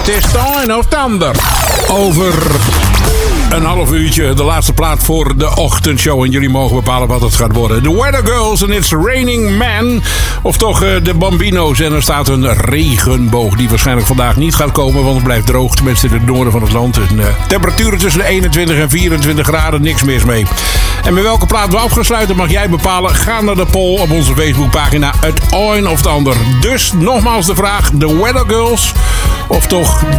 Het is de een of de ander. Over een half uurtje de laatste plaat voor de ochtendshow. En jullie mogen bepalen wat het gaat worden. The Weather Girls en It's Raining Man. Of toch de Bambino's. En er staat een regenboog die waarschijnlijk vandaag niet gaat komen. Want het blijft droog. Tenminste in het noorden van het land. Temperaturen tussen de 21 en 24 graden. Niks mis mee. En met welke plaat we af gaan sluiten mag jij bepalen. Ga naar de poll op onze Facebookpagina. Het een of de ander. Dus nogmaals de vraag. The Weather Girls. Of toch